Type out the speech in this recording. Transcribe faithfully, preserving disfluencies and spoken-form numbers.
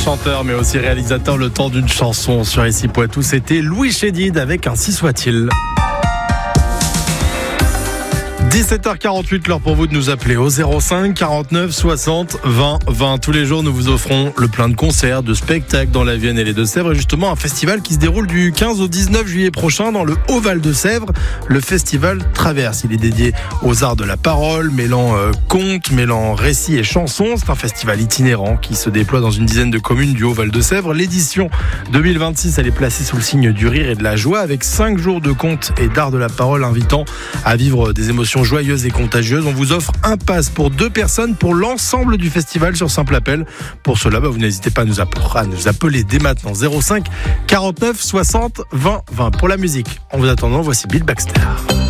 chanteur mais aussi réalisateur le temps d'une chanson sur Ici Poitou. C'était Louis Chédid avec Ainsi soit-il. dix-sept heures quarante-huit, l'heure pour vous de nous appeler au zéro cinq quarante-neuf soixante vingt vingt. Tous les jours, nous vous offrons le plein de concerts, de spectacles dans la Vienne et les Deux-Sèvres. Et justement, un festival qui se déroule du quinze au dix-neuf juillet prochain dans le Haut-Val-de-Sèvres, le festival Traverse. Il est dédié aux arts de la parole, mêlant euh, contes, mêlant récits et chansons. C'est un festival itinérant qui se déploie dans une dizaine de communes du Haut-Val-de-Sèvres. L'édition deux mille vingt-six, elle est placée sous le signe du rire et de la joie avec cinq jours de contes et d'art de la parole invitant à vivre des émotions joyeuse et contagieuse. On vous offre un pass pour deux personnes pour l'ensemble du festival sur simple appel. Pour cela, bah, vous n'hésitez pas à nous, appeler, à nous appeler dès maintenant. zéro cinq quarante-neuf soixante vingt vingt. Pour la musique, en vous attendant, voici Bill Baxter.